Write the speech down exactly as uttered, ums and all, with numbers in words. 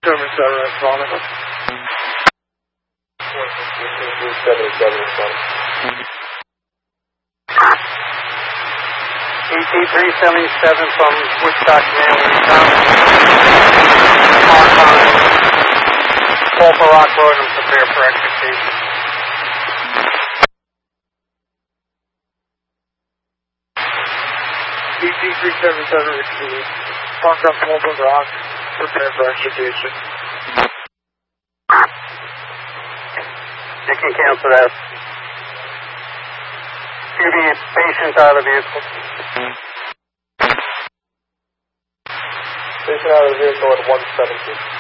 German seven, responding. three seventy-seven, responding. E T three seventy-seven from Woodstock, Maryland. Call for Rock Road and prepare for execution. E T three seventy-seven received. Contact Mobile Rock, prepare for execution. You can cancel that. U V patient out of the vehicle. Patient out of the vehicle at one seventy.